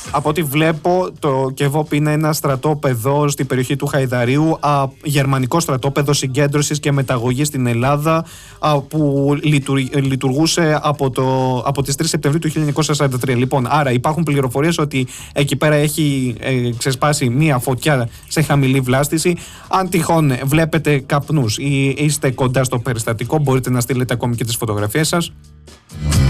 Από ό,τι βλέπω, το Κεβόπ είναι ένα στρατόπεδο στην περιοχή του Χαϊδαρίου, γερμανικό στρατόπεδο συγκέντρωσης και μεταγωγής στην Ελλάδα, που λειτουργούσε από τις 3 Σεπτεμβρίου του 1943. Λοιπόν, άρα υπάρχουν πληροφορίες ότι εκεί πέρα έχει ξεσπάσει μία φωτιά σε χαμηλή βλάστηση. Αν τυχόν βλέπετε καπνούς ή είστε κοντά στο περιστατικό, μπορείτε να στείλετε ακόμη και τις φωτογραφίες σας.